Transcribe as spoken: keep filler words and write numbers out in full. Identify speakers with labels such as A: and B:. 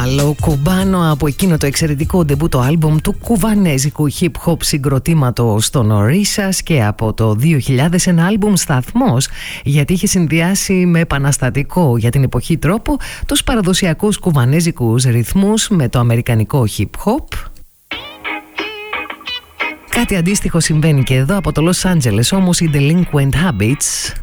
A: άλλο κουμπάνο από εκείνο το εξαιρετικό ντεμπούτο άλμπουμ του κουβανέζικου hip-hop συγκροτήματος των Orishas και από το δύο χιλιάδες ένα άλμπουμ σταθμός, γιατί είχε συνδυάσει με επαναστατικό για την εποχή τρόπο τους παραδοσιακούς κουβανέζικους ρυθμούς με το αμερικανικό hip-hop. Κάτι αντίστοιχο συμβαίνει και εδώ από το Los Angeles, όμως οι Delinquent Habits